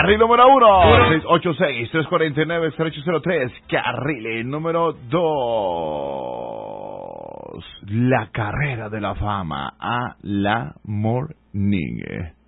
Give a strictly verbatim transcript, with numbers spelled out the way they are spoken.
Carril número uno, seis ocho seis, tres cuatro nueve, cero ocho cero tres. Carril número dos, la carrera de la fama a la morning.